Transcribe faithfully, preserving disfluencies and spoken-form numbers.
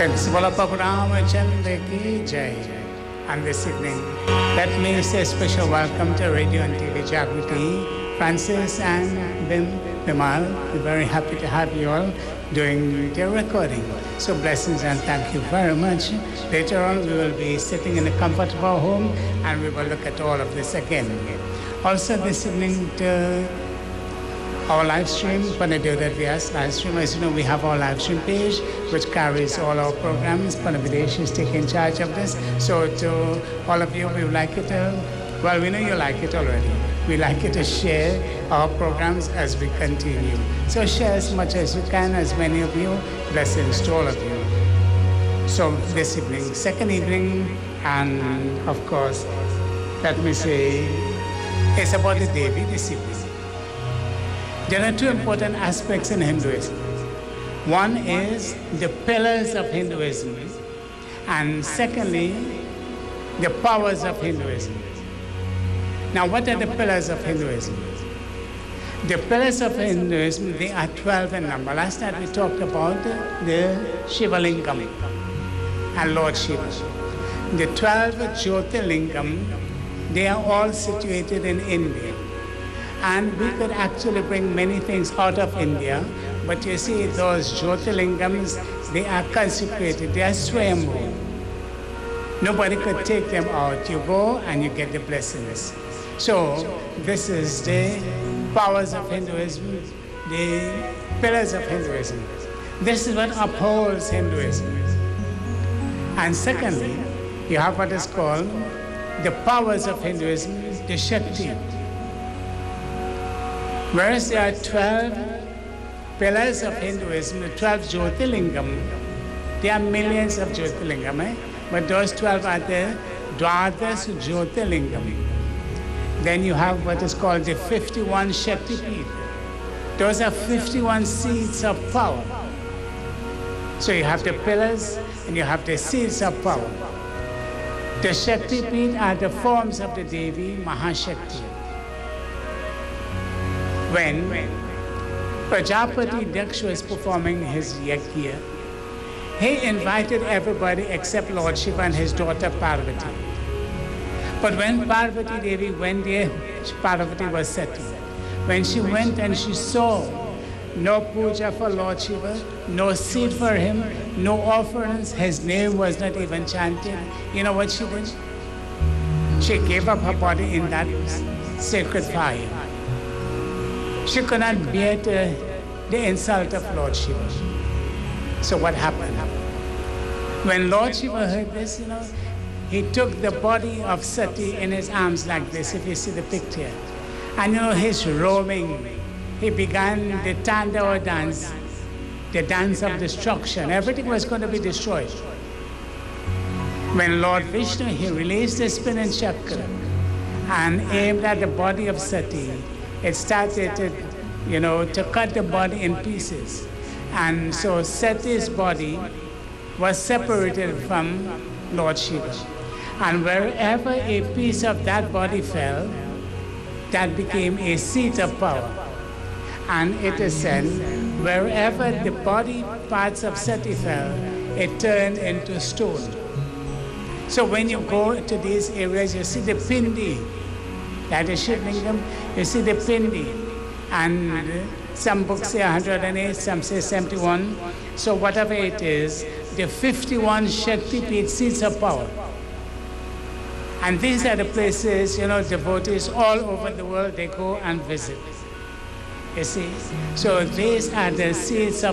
Bola Prabhu Ramachandra ki Jai. And this evening, let me say a special welcome to Radio and T V Jagriti, Francis and Bim Bimal. We're very happy to have you all doing their recording. So blessings and thank you very much. Later on, we will be sitting in the comfort of our home and we will look at all of this again. Also this evening, to our live stream, Panadev Vyas live stream. As you know, we have our live stream page, which carries all our programs. Panavidesh is taking charge of this. So to all of you, we would like you to, well, we know you like it already. We like you to share our programs as we continue. So share as much as you can, as many of you. Blessings to all of you. So this evening, second evening, and of course, let me say, it's about the Devi this evening. There are two important aspects in Hinduism. One is the pillars of Hinduism, and secondly, the powers of Hinduism. Now, what are the pillars of Hinduism? The pillars of Hinduism, they are twelve in number. Last night we talked about the Shiva Lingam and Lord Shiva. The twelve Jyotirlingam, they are all situated in India. And we could actually bring many things out of India, but you see, those Jyotirlingams, they are consecrated, they are swayambhu. Nobody could take them out. You go and you get the blessings. So this is the powers of Hinduism, the pillars of Hinduism. This is what upholds Hinduism. And secondly, you have what is called the powers of Hinduism, the Shakti. Whereas there are twelve pillars of Hinduism, the twelve Jyotirlingam, there are millions of Jyotirlingam, eh? But those twelve are the Dwadas Jyotirlingam. Then you have what is called the fifty-one Shakti Peeth. Those are fifty-one seeds of power. So you have the pillars and you have the seeds of power. The Shakti Peeth are the forms of the Devi Mahashakti. When Prajapati Daksha was performing his yajna, he invited everybody except Lord Shiva and his daughter Parvati. But when Parvati Devi went there, Parvati was settled. When she went and she saw no puja for Lord Shiva, no seed for him, no offerings, his name was not even chanted, you know what she did? She gave up her body in that sacred fire. She could not bear the, the insult of Lord Shiva. So what happened? When Lord Shiva heard this, you know, he took the body of Sati in his arms like this, if you see the picture. And you know, he's roaming. He began the Tandava dance, the dance of destruction. Everything was going to be destroyed. When Lord Vishnu, he released the spinning chakra and aimed at the body of Sati, it started to, you know, to cut the body in pieces. And so Sati's body was separated from Lord Shiva. And wherever a piece of that body fell, that became a seat of power. And it is said, wherever the body parts of Sati fell, it turned into stone. So when you go to these areas, you see the Pindi, that is Shivlingam, you see the Pindi, and some books say one hundred eight, some say seventy-one. So whatever it is, the fifty-one Shakti Peeth seats of power. And these are the places, you know, devotees all over the world, they go and visit. You see? So these are the seats of